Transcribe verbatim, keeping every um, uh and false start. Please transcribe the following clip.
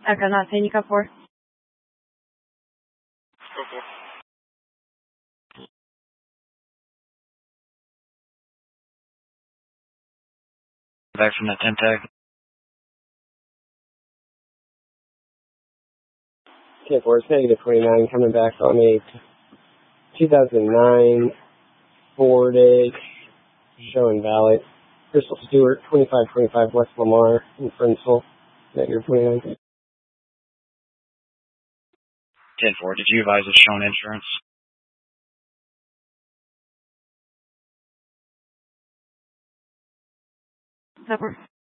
Echo, not saying you cut four. Go for. Back from that ten tag. ten four, it's negative twenty-nine, coming back on a two thousand nine Ford Edge, showing valid. Crystal Stewart, twenty-five twenty-five West Lamar in Friendsville, negative twenty-nine. ten four, did you advise of shown insurance? Support.